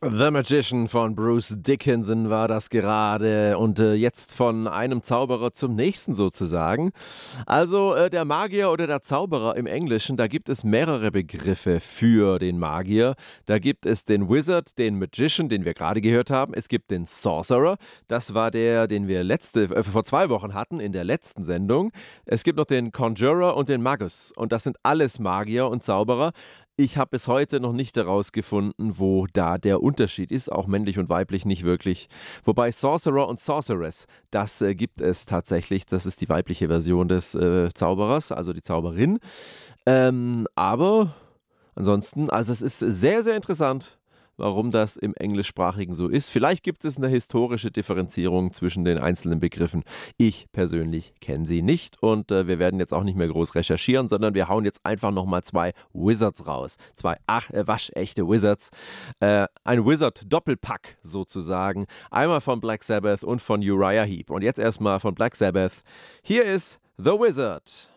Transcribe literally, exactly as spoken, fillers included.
The Magician von Bruce Dickinson war das gerade und äh, jetzt von einem Zauberer zum nächsten sozusagen. Also äh, der Magier oder der Zauberer im Englischen, da gibt es mehrere Begriffe für den Magier. Da gibt es den Wizard, den Magician, den wir gerade gehört haben. Es gibt den Sorcerer, das war der, den wir letzte, äh, vor zwei Wochen hatten in der letzten Sendung. Es gibt noch den Conjurer und den Magus und das sind alles Magier und Zauberer. Ich habe bis heute noch nicht herausgefunden, wo da der Unterschied ist, auch männlich und weiblich nicht wirklich. Wobei Sorcerer und Sorceress, das äh, gibt es tatsächlich, das ist die weibliche Version des äh, Zauberers, also die Zauberin. Ähm, aber ansonsten, also es ist sehr, sehr interessant, warum das im Englischsprachigen so ist. Vielleicht gibt es eine historische Differenzierung zwischen den einzelnen Begriffen. Ich persönlich kenne sie nicht und äh, wir werden jetzt auch nicht mehr groß recherchieren, sondern wir hauen jetzt einfach nochmal zwei Wizards raus. Zwei ach, äh, waschechte Wizards. Äh, ein Wizard-Doppelpack sozusagen. Einmal von Black Sabbath und von Uriah Heep. Und jetzt erstmal von Black Sabbath. Hier ist The Wizard.